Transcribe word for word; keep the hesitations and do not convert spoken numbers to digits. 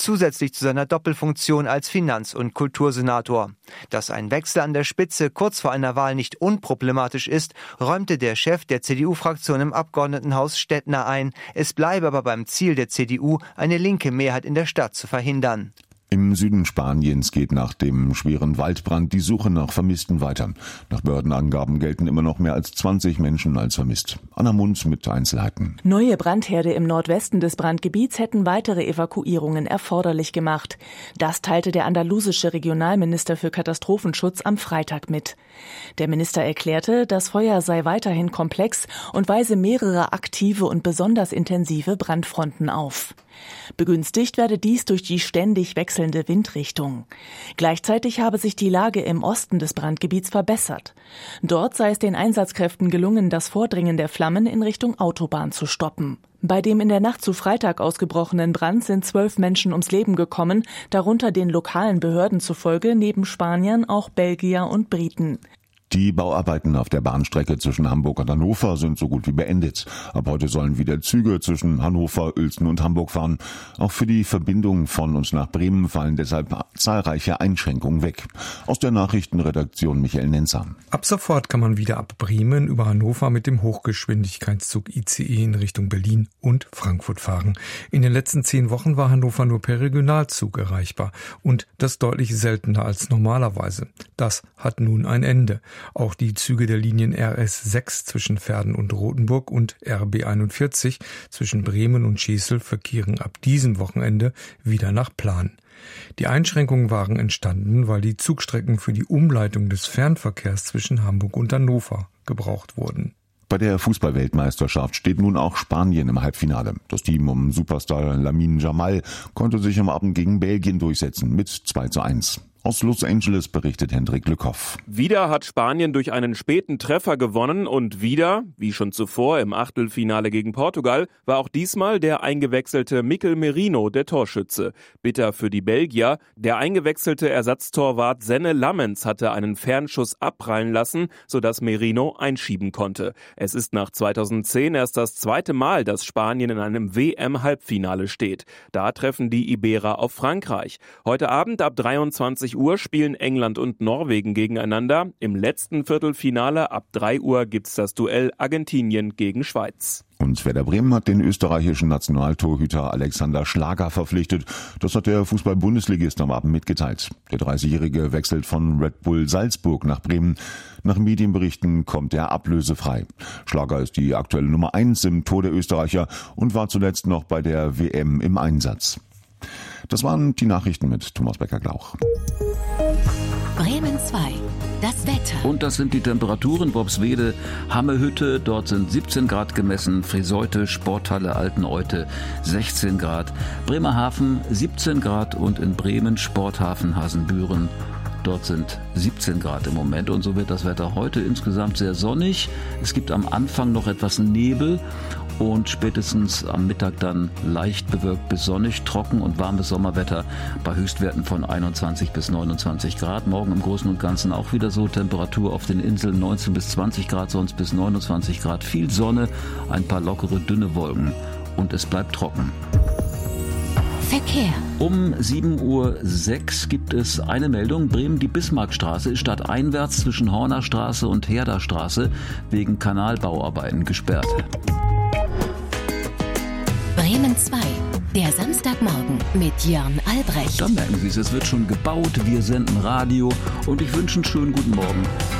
zusätzlich zu seiner Doppelfunktion als Finanz- und Kultursenator. Dass ein Wechsel an der Spitze kurz vor einer Wahl nicht unproblematisch ist, räumte der Chef der C D U-Fraktion im Abgeordnetenhaus Stettner ein. Es bleibe aber beim Ziel der C D U, eine linke Mehrheit in der Stadt zu verhindern. Im Süden Spaniens geht nach dem schweren Waldbrand die Suche nach Vermissten weiter. Nach Behördenangaben gelten immer noch mehr als zwanzig Menschen als vermisst. Anna Munz mit Einzelheiten. Neue Brandherde im Nordwesten des Brandgebiets hätten weitere Evakuierungen erforderlich gemacht. Das teilte der andalusische Regionalminister für Katastrophenschutz am Freitag mit. Der Minister erklärte, das Feuer sei weiterhin komplex und weise mehrere aktive und besonders intensive Brandfronten auf. Begünstigt werde dies durch die ständig wechselnde Windrichtung. Gleichzeitig habe sich die Lage im Osten des Brandgebiets verbessert. Dort sei es den Einsatzkräften gelungen, das Vordringen der Flammen in Richtung Autobahn zu stoppen. Bei dem in der Nacht zu Freitag ausgebrochenen Brand sind zwölf Menschen ums Leben gekommen, darunter den lokalen Behörden zufolge neben Spaniern auch Belgier und Briten. Die Bauarbeiten auf der Bahnstrecke zwischen Hamburg und Hannover sind so gut wie beendet. Ab heute sollen wieder Züge zwischen Hannover, Uelzen und Hamburg fahren. Auch für die Verbindung von und nach Bremen fallen deshalb zahlreiche Einschränkungen weg. Aus der Nachrichtenredaktion Michael Nenzer. Ab sofort kann man wieder ab Bremen über Hannover mit dem Hochgeschwindigkeitszug I C E in Richtung Berlin und Frankfurt fahren. In den letzten zehn Wochen war Hannover nur per Regionalzug erreichbar und das deutlich seltener als normalerweise. Das hat nun ein Ende. Auch die Züge der Linien R S sechs zwischen Verden und Rothenburg und R B einundvierzig zwischen Bremen und Schesel verkehren ab diesem Wochenende wieder nach Plan. Die Einschränkungen waren entstanden, weil die Zugstrecken für die Umleitung des Fernverkehrs zwischen Hamburg und Hannover gebraucht wurden. Bei der Fußball-Weltmeisterschaft steht nun auch Spanien im Halbfinale. Das Team um Superstar Lamine Yamal konnte sich am Abend gegen Belgien durchsetzen mit zwei zu eins. Aus Los Angeles berichtet Hendrik Lückhoff. Wieder hat Spanien durch einen späten Treffer gewonnen und wieder, wie schon zuvor im Achtelfinale gegen Portugal, war auch diesmal der eingewechselte Mikel Merino der Torschütze. Bitter für die Belgier, der eingewechselte Ersatztorwart Senne Lammens hatte einen Fernschuss abprallen lassen, sodass Merino einschieben konnte. Es ist nach zweitausendzehn erst das zweite Mal, dass Spanien in einem W M-Halbfinale steht. Da treffen die Iberer auf Frankreich. Heute Abend ab dreiundzwanzig Uhr spielen England und Norwegen gegeneinander. Im letzten Viertelfinale ab drei Uhr gibt's das Duell Argentinien gegen Schweiz. Und Werder Bremen hat den österreichischen Nationaltorhüter Alexander Schlager verpflichtet. Das hat der Fußball-Bundesligist am Abend mitgeteilt. Der dreißigjährige wechselt von Red Bull Salzburg nach Bremen. Nach Medienberichten kommt er ablösefrei. Schlager ist die aktuelle Nummer eins im Tor der Österreicher und war zuletzt noch bei der W M im Einsatz. Das waren die Nachrichten mit Thomas Becker-Glauch. Bremen zwei. Das Wetter. Und das sind die Temperaturen. Worpswede, Hammehütte, dort sind siebzehn Grad gemessen. Friseute, Sporthalle, Alteneute sechzehn Grad. Bremerhaven siebzehn Grad und in Bremen, Sporthafen, Hasenbüren. Dort sind siebzehn Grad im Moment und so wird das Wetter heute insgesamt sehr sonnig. Es gibt am Anfang noch etwas Nebel und spätestens am Mittag dann leicht bewölkt bis sonnig, trocken und warmes Sommerwetter bei Höchstwerten von einundzwanzig bis neunundzwanzig Grad. Morgen im Großen und Ganzen auch wieder so. Temperatur auf den Inseln neunzehn bis zwanzig Grad, sonst bis neunundzwanzig Grad. Viel Sonne, ein paar lockere, dünne Wolken und es bleibt trocken. Verkehr. Um sieben Uhr sechs gibt es eine Meldung. Bremen, die Bismarckstraße ist stadteinwärts zwischen Hornerstraße und Herderstraße wegen Kanalbauarbeiten gesperrt. Bremen zwei. Der Samstagmorgen mit Jörn Albrecht. Da merken Sie es, es wird schon gebaut. Wir senden Radio und ich wünsche einen schönen guten Morgen.